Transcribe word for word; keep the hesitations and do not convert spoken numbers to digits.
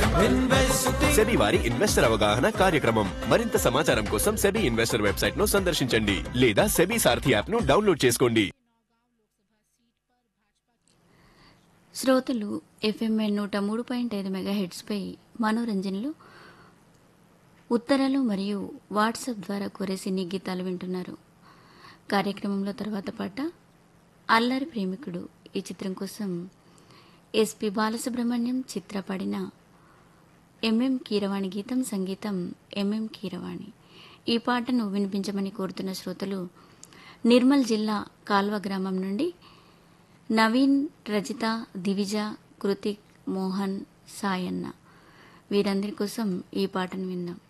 SEBI వారి investor అవగాహన కార్యక్రమం. మరింత సమాచారం కోసం సెబీ ఇన్వెస్టర్ వెబ్సైట్ ను సందర్శించండి లేదా సెబీ సారథి యాప్ ను డౌన్లోడ్ చేసుకోండి. శ్రోతలు ఎఫ్ఎంఎన్ నూట మూడు పాయింట్ ఐదు మెగా హెడ్స్పై మనోరంజన్లు ఉత్తరాలు మరియు వాట్సాప్ ద్వారా కోరే సినీ గీతాలు వింటున్నారు. కార్యక్రమంలో తర్వాత పాట అల్లరి ప్రేమికుడు ఈ చిత్రం కోసం ఎస్పి బాలసుబ్రహ్మణ్యం చిత్ర పాడిన ఎంఎం కీరవాణి గీతం, సంగీతం ఎంఎం కీరవాణి. ఈ పాటను వినిపించమని కోరుతున్న శ్రోతలు నిర్మల్ జిల్లా కాల్వ గ్రామం నుండి నవీన్, రజిత, దివిజ, కృతిక్, మోహన్, సాయన్న. వీరందరి కోసం ఈ పాటను విందాం.